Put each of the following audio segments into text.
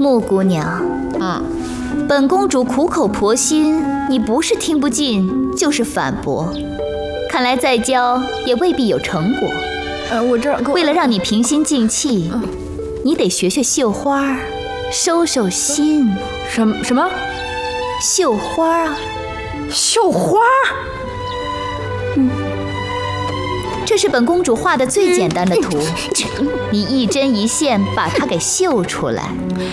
木姑娘，本公主苦口婆心，你不是听不进，就是反驳。看来再教也未必有成果。为了让你平心静气，你得学学绣花，收收心。 什么？ 绣花啊？ 绣花？ 这是本公主画的最简单的图，你一针一线把它给绣出来。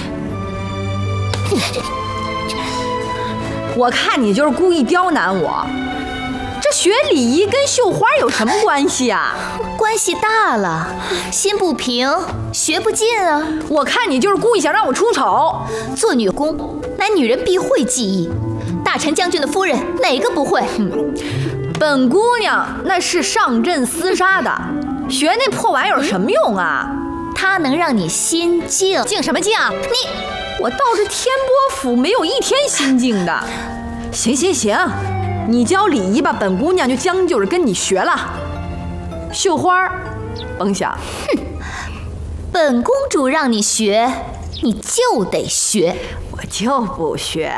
我看你就是故意刁难我。这学礼仪跟绣花有什么关系啊？ 关系大了，心不平，学不进啊。 我看你就是故意想让我出丑。 做女工，乃女人必会技艺。大臣将军的夫人哪个不会？ 本姑娘那是上阵厮杀的，学那破玩意儿有什么用啊？ 它能让你心静。 静什么静？我到这天波府没有一天心静的。行，你教礼仪吧，本姑娘就将就着跟你学了。绣花，甭想。 本公主让你学，你就得学。 我就不学。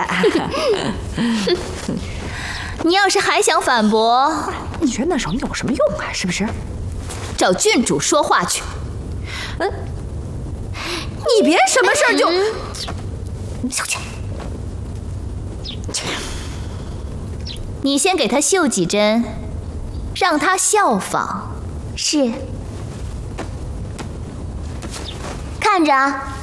你要是还想反驳， 你学那手有什么用啊？是不是？ 找郡主说话去。 你别什么事儿就小姐，你先给她绣几针，让她效仿。是，看着啊。